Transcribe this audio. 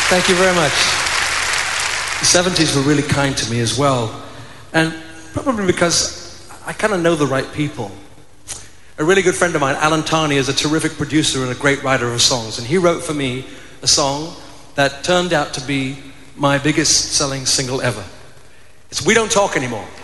Thank you very much. The 70s were really kind to me as well. And probably because I kind of know the right people. A really good friend of mine, Alan Tarney, is a terrific producer and a great writer of songs. And he wrote for me a song that turned out to be my biggest selling single ever. It's We Don't Talk Anymore.